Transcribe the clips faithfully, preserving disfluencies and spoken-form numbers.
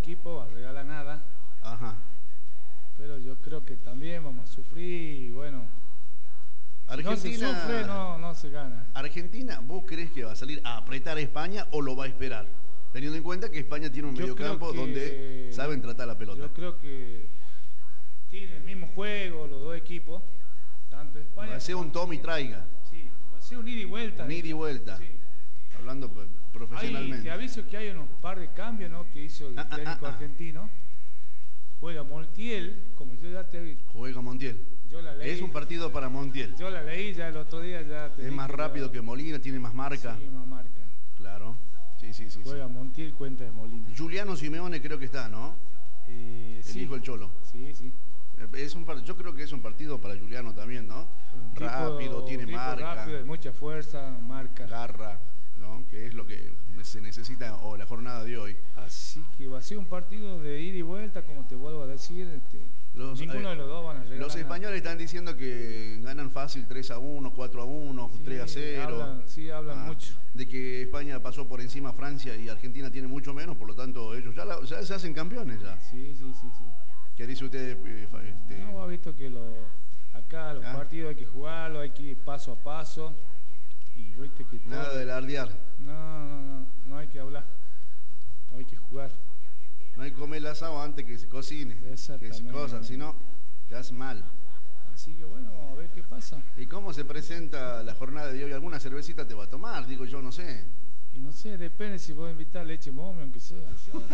equipos a regalar nada. Ajá. Pero yo creo que también vamos a sufrir y bueno. Argentina, si no se sufre, no, no se gana. Argentina, ¿vos crees que va a salir a apretar a España o lo va a esperar? Teniendo en cuenta que España tiene un Yo mediocampo creo que- donde saben tratar la pelota. Yo creo que tiene el mismo juego los dos equipos. Tanto España Va a ser un como toma y Argentina. traiga. Sí, va a ser un ida y vuelta. Un ida y vuelta. Sí. Hablando pues, Ahí profesionalmente. te aviso que hay unos par de cambios, ¿no? Que hizo el Ah, ah, técnico ah, ah. argentino. Juega Montiel, como yo ya te vi. Juega Montiel. Yo la leí. Es un partido para Montiel. Yo la leí ya el otro día. Ya te Es dije más rápido ya- que Molina, tiene más marca. Sí, más marca. Claro. Sí, sí, sí. Juega sí. Montiel, cuenta de Molina. Juliano Simeone creo que está, ¿no? Eh, El sí. hijo del Cholo. Sí, sí. Es un par- yo creo que es un partido para Juliano también, ¿no? Un tipo- Rápido, tiene tipo marca, rápido, de mucha fuerza, marca. garra, ¿no? Que es lo que se necesita o la jornada de hoy. Así que va a ser un partido de ida y vuelta, como te vuelvo a decir. Este, Los, ninguno eh, de los dos van a regalar Los nada. españoles están diciendo que ganan fácil tres a uno, cuatro a uno, Sí, tres a cero. hablan- sí, hablan Ah, mucho. De que España pasó por encima a Francia y Argentina tiene mucho menos, por lo tanto ellos ya, la- ya se hacen campeones ya. Sí, sí, sí, sí. ¿Qué dice usted? eh, fa- este? No, ha visto que lo, acá los Ah. partidos hay que jugarlos, hay que ir paso a paso. Y viste que todo- Nada de alardear. No, no, no, no hay que hablar. Hay que jugar. No hay que comer el asado antes que se cocine. Que se Exactamente. cosa, si no, te hace mal. Así que bueno, vamos a ver qué pasa. ¿Y cómo se presenta la jornada de hoy? ¿Alguna cervecita te va a tomar? Digo yo, no sé. Y no sé, depende si voy a invitar leche momio, aunque sea.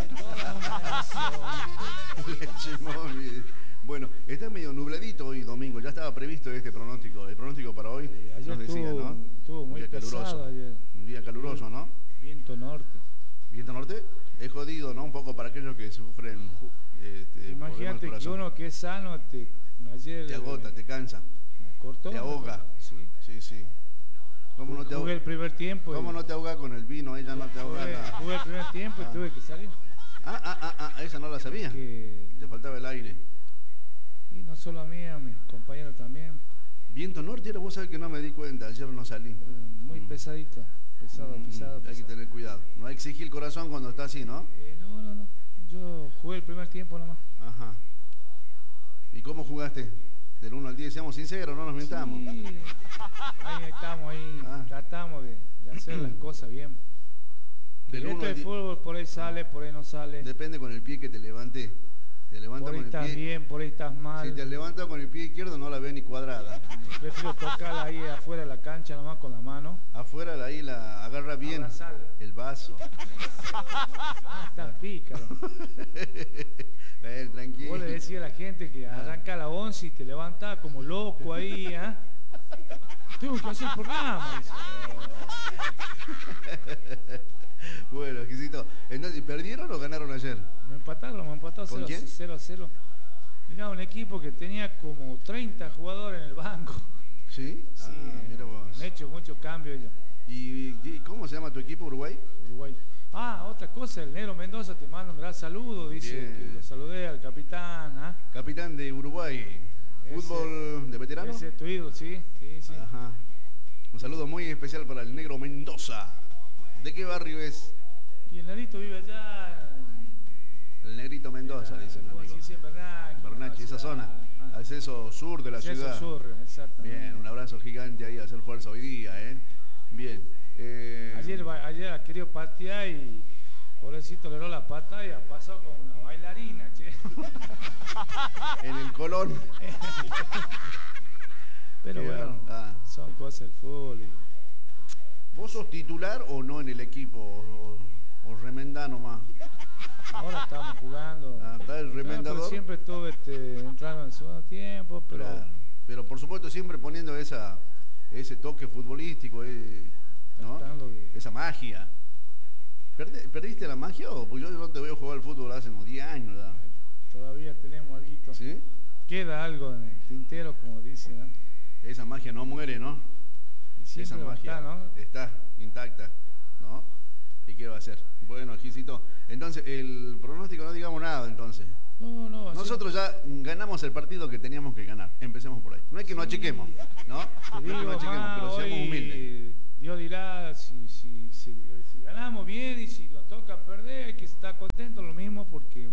Leche móvil. Bueno, está medio nubladito hoy domingo. Ya estaba previsto este pronóstico. El pronóstico para hoy Eh, ayer nos decía, estuvo, ¿no? estuvo muy Un día pesado caluroso. ayer. Un día caluroso, ¿no? Viento norte. Viento norte. Es jodido, ¿no? Un poco para aquellos que sufren este, problemas del Imagínate que corazón. uno que es sano, te, ayer Te agota, me, te cansa. me cortó. te me ahoga. cortó, Sí. Sí, sí. ¿Cómo no te Jugué ahoga? el primer tiempo. ¿Cómo y- no te ahoga con el vino? Ella no te ahoga. Jugué, nada. jugué el primer tiempo Ah. y tuve que salir. Ah, ah, ah, ah, esa no la sabía. Que, Te faltaba el aire. y no solo a mí, a mis compañeros también. Viento norte, era, vos sabés que no me di cuenta, ayer no salí. Eh, muy Mm. pesadito. Pesado, Mm, pesado. Hay que pesado. tener cuidado. No hay que exigir el corazón cuando está así, ¿no? Eh, no, no, no. Yo jugué el primer tiempo nomás. Ajá. ¿Y cómo jugaste? Del uno al diez, seamos sinceros, no nos mentamos. Sí. Ahí estamos, ahí Ah. tratamos de, de hacer las cosas bien. Del Esto uno al de diez. fútbol, por ahí sale, por ahí no sale. Depende con el pie que te levante. Te levanta Por ahí con el estás pie. bien, por ahí estás mal. Si te levantas con el pie izquierdo no la ves ni cuadrada. Prefiero tocarla ahí afuera de la cancha nomás con la mano. Afuera la- ahí la agarra bien Abrazarla. el vaso. Ah, estás pícaro. Eh, tranquilo. Vos le decís a la gente que arranca a las once y te levantás como loco ahí, ¿ah? Tengo que hacer el programa. Dice. Bueno, exquisito. Entonces, ¿perdieron o ganaron ayer? Me empataron, me empataron ¿Con quién? cero a cero. Mirá, un equipo que tenía como treinta jugadores en el banco. ¿Sí? Sí, Ah, mira vos. han hecho muchos cambios ellos. ¿Y, y cómo se llama tu equipo, Uruguay? Uruguay. Ah, otra cosa, el Negro Mendoza te manda un gran saludo, dice Bien. que lo saludé al capitán, ¿ah? Capitán de Uruguay. Ese- ¿Fútbol de veterano? Ese es tu ídolo, sí, sí, sí. Ajá. Un saludo muy especial para el Negro Mendoza. ¿De qué barrio es? Y el Nerito vive allá en... El Negrito Mendoza, en- dice mi ¿cómo amigo. se dice? En Bernachi. Bernachi, esa zona. Ah, Acceso sur de la Acceso ciudad. sur, exactamente. Bien, un abrazo gigante ahí a hacer fuerza hoy día, ¿eh? Bien. Eh, Ayer, ba- ayer ha querido patear y pobrecito le dio la pata y ha pasado como una bailarina, che. En el Colón. Pero Qué bueno, bar- ah. son cosas del fútbol. Y... ¿Vos sos titular o no en el equipo? ¿O, o remendá nomás? Ahora estamos jugando. Ah, ¿está el No, pero remendador? siempre estuve este, entrando en el segundo tiempo, pero Claro. Pero por supuesto siempre poniendo esa, ese toque futbolístico, eh, ¿no? tratando de... Esa magia. ¿Perde- ¿Perdiste la magia o? Pues yo no te veo jugar al fútbol hace unos diez años ya. Todavía tenemos algo. ¿Sí? Queda algo en el tintero, como dicen, ¿no? Esa magia no muere, ¿no? Y Esa siempre va a magia estar, ¿no? está intacta, ¿no? ¿Y qué va a hacer? Bueno, Gilcito, entonces el pronóstico no digamos nada entonces. No, no, va a ser- Nosotros ya ganamos el partido que teníamos que ganar. Empecemos por ahí. No es que nos achiquemos, ¿no? Te No es que digo nos achiquemos, más, pero seamos hoy humildes. Dios dirá si, si, si, si ganamos bien y si nos toca perder hay que estar contento lo mismo porque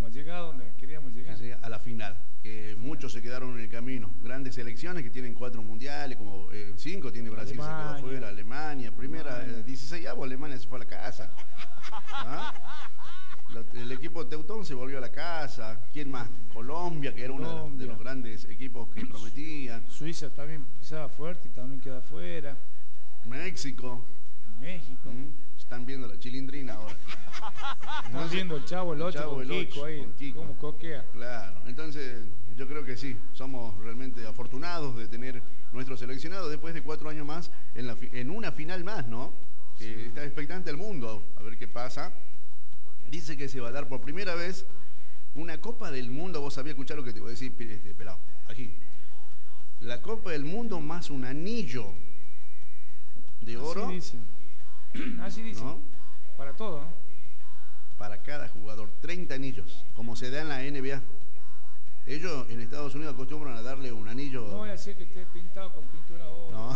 quedaron en el camino. Grandes selecciones que tienen cuatro mundiales, como eh, cinco tiene Brasil, Alemania. Se quedó afuera, Alemania, primera, eh, dieciséis avos, Alemania se fue a la casa. ¿Ah? El equipo Teutón se volvió a la casa. ¿Quién más? Colombia, que era uno de los grandes equipos que prometían. Suiza también pisaba fuerte y también queda afuera. México. México. ¿Mm? Están viendo la chilindrina ahora. Están Entonces, viendo el Chavo el ocho con Kiko ahí, con Kiko. Cómo coquea. Claro, entonces yo creo que sí, somos realmente afortunados de tener nuestro seleccionado después de cuatro años más en, la, en una final más, ¿no? Que sí. Está expectante el mundo, a ver qué pasa. Dice que se va a dar por primera vez una Copa del Mundo. Vos sabías escuchar lo que te voy a decir, este, pelado, aquí. La Copa del Mundo más un anillo de oro. Así dice. Así dice. ¿No? Para todo, ¿no? Para cada jugador, treinta anillos, como se da en la N B A. Ellos en Estados Unidos acostumbran a darle un anillo. No voy a decir que esté pintado con pintura oro. No.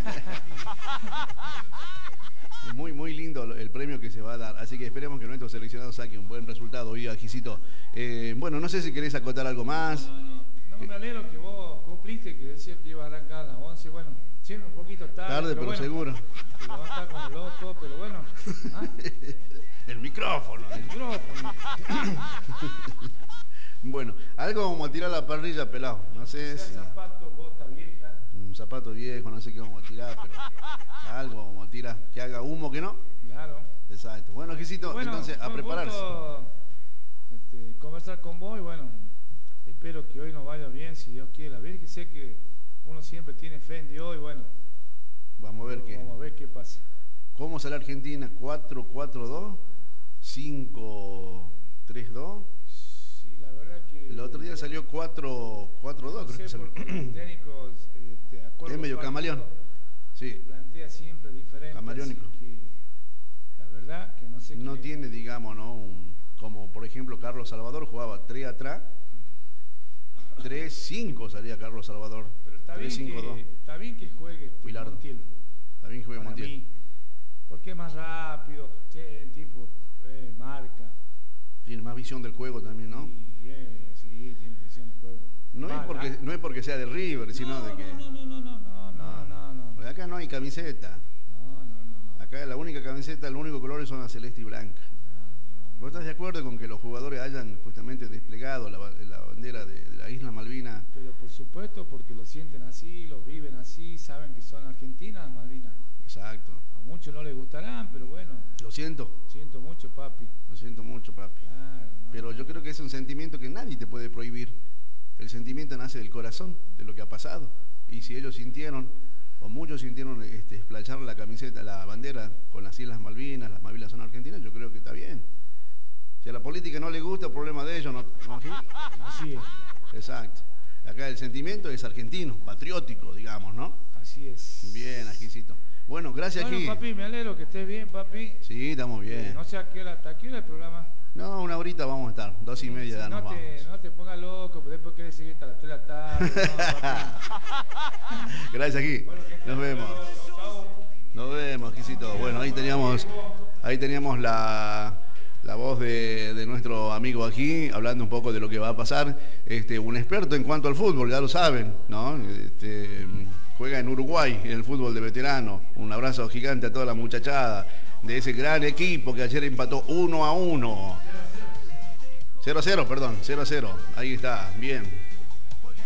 Muy, muy lindo el premio que se va a dar. Así que esperemos que nuestro seleccionado saque un buen resultado hoy, Ajicito. Eh, bueno, no sé si querés acotar algo más. No, no, no, no me alegro que vos cumpliste, que decía que iba a arrancar a las once. Bueno, siempre un poquito tarde. Tarde, pero, pero bueno, seguro. Te levantás como loco, pero bueno. ¿Ah? El micrófono. El micrófono. Bueno, algo vamos a tirar a la parrilla, pelado. No sé si... zapato, bota vieja. Un zapato viejo, no sé qué vamos a tirar, pero algo vamos a tirar. Que haga humo, que no. Claro. Exacto. Bueno, Gisito, bueno, entonces a prepararse. Gusto, este, conversar con vos y bueno, espero que hoy nos vaya bien, si Dios quiere. La Virgen, sé que uno siempre tiene fe en Dios y bueno. Vamos a ver qué. Vamos a ver qué pasa. ¿Cómo sale Argentina? ¿cuatro cuatro dos? ¿cinco tres dos? Sí, la verdad que... El otro día salió cuatro cuatro dos, no creo sé, que porque el técnico, este, es medio camaleón. Sí. Plantea siempre diferente. Camaleónico. Que, la verdad que no sé No qué... tiene, digamos, ¿no? Un, como por ejemplo Carlos Salvador jugaba tres atrás, tres cinco salía Carlos Salvador. Pero está, tres, bien, cinco, que, está bien que juegue este Montiel. Está bien que juegue Montiel. Mí, porque es más rápido, che, el tipo eh, marca. Tiene más visión del juego también, ¿no? Sí, eh, sí, tiene visión del juego. No es, porque, no es porque sea de River, sino no, de que... No, no, no, no, no, no, no, no. Porque acá no hay camiseta. No, no, no, no. Acá la única camiseta, el único color son la celeste y blanca. No, no. ¿Vos estás de acuerdo con que los jugadores hayan justamente desplegado la, la bandera de, de la isla Malvinas? Pero por supuesto, porque lo sienten así, lo viven así, saben que son argentinas, Malvinas. Exacto. A muchos no les gustarán, pero bueno. Lo siento. Siento mucho, papi. Lo siento mucho, papi. Claro, no, pero yo creo que es un sentimiento que nadie te puede prohibir. El sentimiento nace del corazón, de lo que ha pasado. Y si ellos sintieron, o muchos sintieron este, explayar la camiseta, la bandera con las Islas Malvinas, las Malvinas son argentinas, yo creo que está bien. Si a la política no le gusta, el problema de ellos, ¿no? ¿No? Así es. Exacto. Acá el sentimiento es argentino, patriótico, digamos, ¿no? Así es. Bien, Ajicito. Bueno, gracias, bueno, Gil. Papi, me alegro que estés bien, papi. Sí, estamos bien. Eh, no sé a qué hora, ¿hasta qué hora el programa? No, una horita vamos a estar, dos y media ya no nos te, vamos. No te pongas loco, porque después querés seguir hasta las tres de la tarde. No, gracias, Gil. Bueno, nos vemos. Nos vemos, Gisito. Bueno, ahí teníamos, ahí teníamos la... la voz de, de nuestro amigo aquí, hablando un poco de lo que va a pasar. Este, un experto en cuanto al fútbol, ya lo saben, ¿no? Este, juega en Uruguay, en el fútbol de veterano. Un abrazo gigante a toda la muchachada de ese gran equipo que ayer empató uno a uno. cero a cero, perdón, cero a cero. Ahí está, bien.